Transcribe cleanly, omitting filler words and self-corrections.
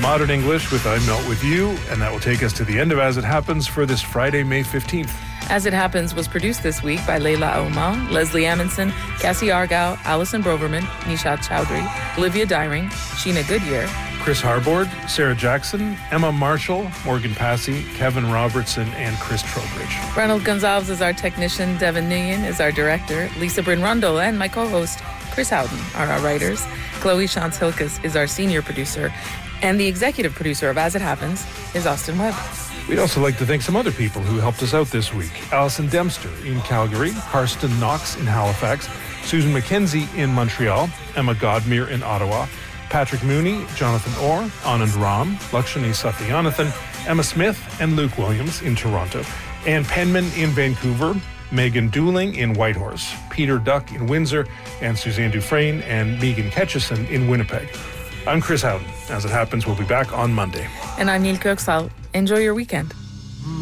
Modern English with I Melt With You, and that will take us to the end of As It Happens for this Friday, May 15th. As It Happens was produced this week by Leila Omar, Leslie Amundsen, Cassie Argyle, Alison Broverman, Nishat Chowdhury, Olivia Dyring, Sheena Goodyear, Chris Harbord, Sarah Jackson, Emma Marshall, Morgan Passy, Kevin Robertson, and Chris Trowbridge. Ronald Gonzalez is our technician, Devin Nguyen is our director, Lisa Bryn Rundle and my co-host, Chris Howden, are our writers. Chloe Shantz-Hilkes is our senior producer, and the executive producer of As It Happens is Austin Webb. We'd also like to thank some other people who helped us out this week. Alison Dempster in Calgary, Harston Knox in Halifax, Susan McKenzie in Montreal, Emma Godmere in Ottawa, Patrick Mooney, Jonathan Orr, Anand Ram, Lakshmi Sathyanathan, Emma Smith, and Luke Williams in Toronto, Ann Penman in Vancouver, Megan Dooling in Whitehorse, Peter Duck in Windsor, and Suzanne Dufresne and Megan Ketchison in Winnipeg. I'm Chris Howden. As It Happens, we'll be back on Monday. And I'm Neil Kirksall. Enjoy your weekend.